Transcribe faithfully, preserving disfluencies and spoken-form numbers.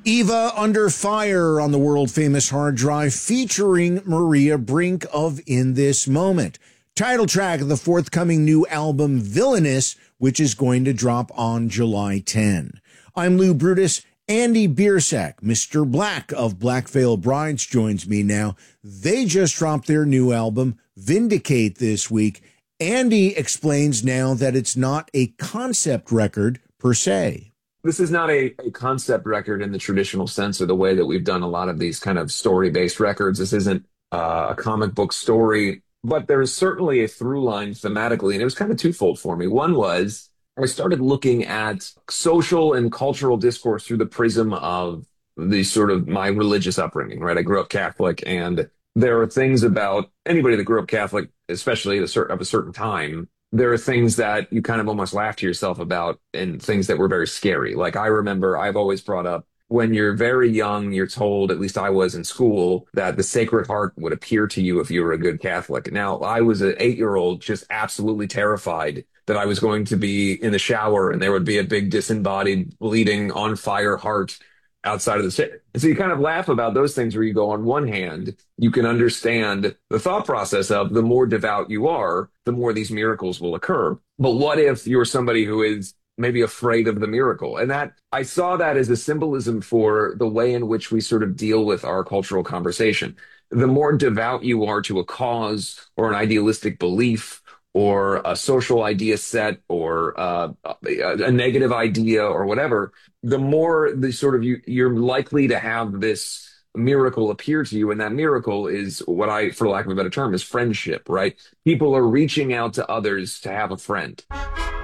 Eva Under Fire on the world-famous hard drive featuring Maria Brink of In This Moment. Title track of the forthcoming new album Villainous, which is going to drop on July tenth. I'm Lou Brutus. Andy Biersack, Mister Black of Black Veil Brides, joins me now. They just dropped their new album, Vindicate, this week. Andy explains now that it's not a concept record per se. This is not a, a concept record in the traditional sense or the way that we've done a lot of these kind of story-based records. This isn't uh, a comic book story, but there is certainly a through line thematically, and it was kind of twofold for me. One was I started looking at social and cultural discourse through the prism of the sort of my religious upbringing, right? I grew up Catholic, and there are things about anybody that grew up Catholic, especially at a certain, of a certain time, there are things that you kind of almost laugh to yourself about and things that were very scary. Like I remember I've always brought up when you're very young, you're told, at least I was in school, that the Sacred Heart would appear to you if you were a good Catholic. Now, I was an eight-year-old just absolutely terrified that I was going to be in the shower and there would be a big disembodied, bleeding, on fire heart outside of the city. And so you kind of laugh about those things where you go, on one hand, you can understand the thought process of the more devout you are, the more these miracles will occur. But what if you're somebody who is maybe afraid of the miracle? And that I saw that as a symbolism for the way in which we sort of deal with our cultural conversation. The more devout you are to a cause or an idealistic belief or a social idea set or uh, a, a negative idea or whatever, the more the sort of you, you're likely to have this miracle appear to you. And that miracle is what I, for lack of a better term, is friendship, right? People are reaching out to others to have a friend.